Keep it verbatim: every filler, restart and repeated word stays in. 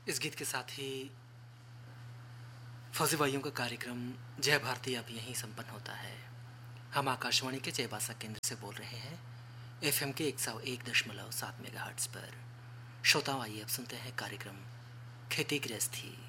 इस गीत के साथ ही फौजी भाइयों का कार्यक्रम जय भारती अब यहीं संपन्न होता है। हम आकाशवाणी के जयबासा केंद्र से बोल रहे हैं एफएम के एक सौ एक दशमलव सात मेगाहर्ट्ज़ पर। श्रोताओं, आइए अब सुनते हैं कार्यक्रम खेती गृहस्थी।